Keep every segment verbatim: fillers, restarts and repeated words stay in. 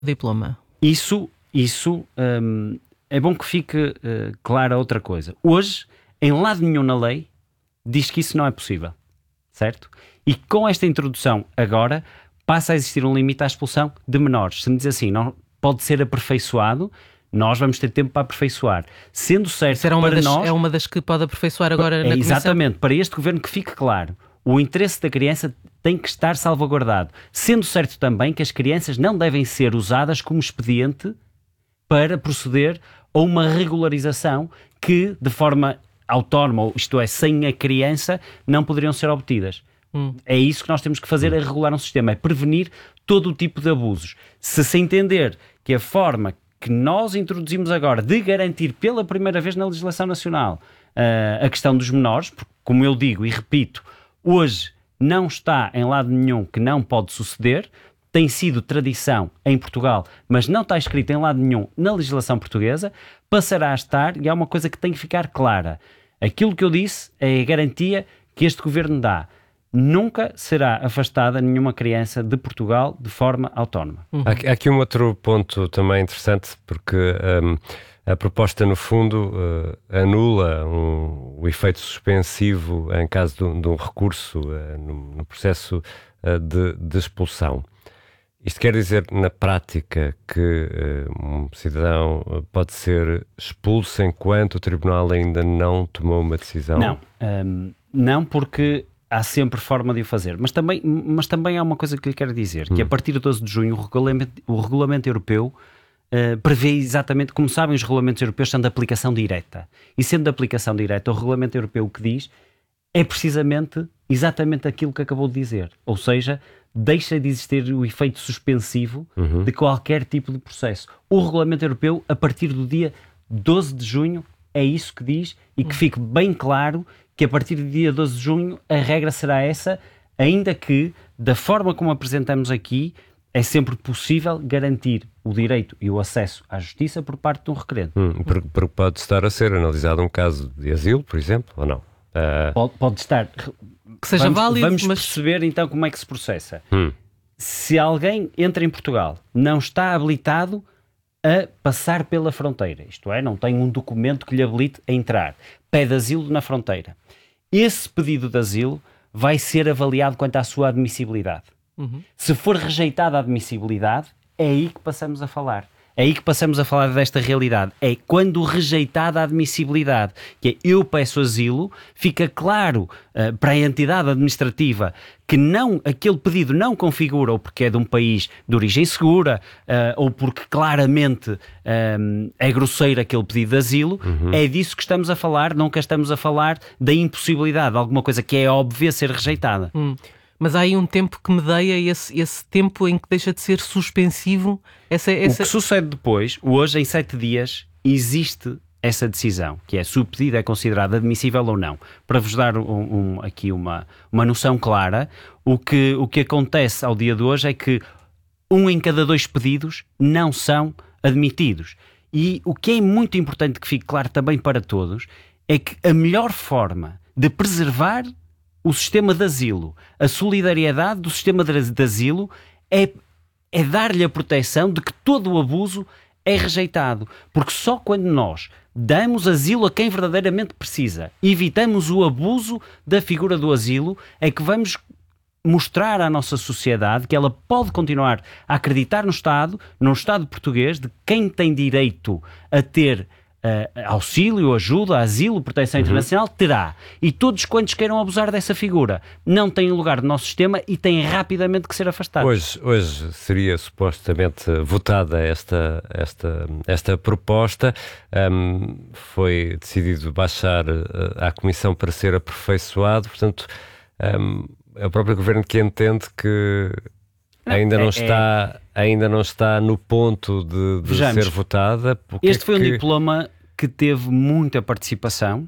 diploma. Isso, isso hum, é bom que fique uh, clara outra coisa. Hoje, em lado nenhum na lei, diz que isso não é possível, certo? E com esta introdução agora, passa a existir um limite à expulsão de menores. Se me diz assim, não pode ser aperfeiçoado, nós vamos ter tempo para aperfeiçoar. Sendo certo Será uma para das, nós... É uma das que pode aperfeiçoar agora é, na Comissão? Exatamente, para este governo que fique claro. O interesse da criança tem que estar salvaguardado. Sendo certo também que as crianças não devem ser usadas como expediente para proceder a uma regularização que, de forma autónoma, isto é, sem a criança, não poderiam ser obtidas. Hum. É isso que nós temos que fazer, é regular um sistema, é prevenir todo o tipo de abusos. Se se entender que a forma que nós introduzimos agora de garantir pela primeira vez na legislação nacional uh, a questão dos menores, porque, como eu digo e repito, hoje não está em lado nenhum que não pode suceder, tem sido tradição em Portugal, mas não está escrito em lado nenhum na legislação portuguesa, passará a estar, e há uma coisa que tem que ficar clara. Aquilo que eu disse é a garantia que este governo dá. Nunca será afastada nenhuma criança de Portugal de forma autónoma. Uhum. Há, há aqui um outro ponto também interessante, porque um, a proposta, no fundo, uh, anula um, o efeito suspensivo em caso de um, de um recurso uh, no, no processo uh, de, de expulsão. Isto quer dizer, na prática, que uh, um cidadão pode ser expulso enquanto o tribunal ainda não tomou uma decisão? Não, um, não porque há sempre forma de o fazer. Mas também, mas também há uma coisa que lhe quero dizer, que hum. a partir de doze de junho o regulamento, o regulamento europeu uh, prevê exatamente, como sabem, os regulamentos europeus são de aplicação direta. E sendo de aplicação direta, o regulamento europeu o que diz é precisamente exatamente aquilo que acabou de dizer. Ou seja, deixa de existir o efeito suspensivo uhum. de qualquer tipo de processo. O regulamento europeu, a partir do dia doze de junho, é isso que diz, e que fique bem claro que a partir do dia doze de junho a regra será essa, ainda que, da forma como apresentamos aqui, é sempre possível garantir o direito e o acesso à justiça por parte de um requerente. Hum, porque, porque pode estar a ser analisado um caso de asilo, por exemplo, ou não? Uh... Pode, pode estar... Que seja vamos, válido, vamos mas... perceber então como é que se processa. Hum. Se alguém entra em Portugal, não está habilitado a passar pela fronteira, isto é, não tem um documento que lhe habilite a entrar, pede asilo na fronteira. Esse pedido de asilo vai ser avaliado quanto à sua admissibilidade. Uhum. Se for rejeitada a admissibilidade, é aí que passamos a falar. É aí que passamos a falar desta realidade. É quando rejeitada a admissibilidade, que é eu peço asilo, fica claro uh, para a entidade administrativa que não, aquele pedido não configura ou porque é de um país de origem segura uh, ou porque claramente um, é grosseiro aquele pedido de asilo, uhum. é disso que estamos a falar, nunca estamos a falar da impossibilidade de alguma coisa que é óbvia ser rejeitada. Hum. Mas há aí um tempo que medeia esse, esse tempo em que deixa de ser suspensivo. Essa, essa... O que sucede depois, hoje em sete dias, existe essa decisão, que é se o pedido é considerado admissível ou não. Para vos dar um, um, aqui uma, uma noção clara, o que, o que acontece ao dia de hoje é que um em cada dois pedidos não são admitidos. E o que é muito importante que fique claro também para todos é que a melhor forma de preservar o sistema de asilo, a solidariedade do sistema de asilo é, é dar-lhe a proteção de que todo o abuso é rejeitado. Porque só quando nós damos asilo a quem verdadeiramente precisa, evitamos o abuso da figura do asilo, é que vamos mostrar à nossa sociedade que ela pode continuar a acreditar no Estado, no Estado português, de quem tem direito a ter Uh, auxílio, ajuda, asilo, proteção uhum. internacional, terá. E todos quantos queiram abusar dessa figura não têm lugar no nosso sistema e têm rapidamente que ser afastados. Hoje, hoje seria supostamente votada esta, esta, esta proposta. Um, foi decidido baixar uh, à Comissão para ser aperfeiçoado. Portanto, um, é o próprio Governo que entende que ainda não, é, está, é... ainda não está no ponto de, de ser votada. Este é foi que... um diploma que teve muita participação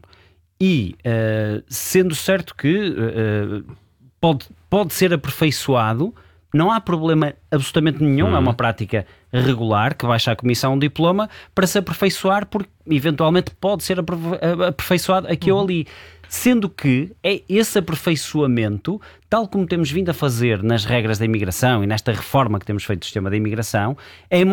e, uh, sendo certo que uh, pode, pode ser aperfeiçoado, não há problema absolutamente nenhum, hum. é uma prática regular que baixa à Comissão um diploma para se aperfeiçoar, porque eventualmente pode ser aperfeiçoado aqui hum. ou ali. sendo que é esse aperfeiçoamento, tal como temos vindo a fazer nas regras da imigração e nesta reforma que temos feito do sistema da imigração, é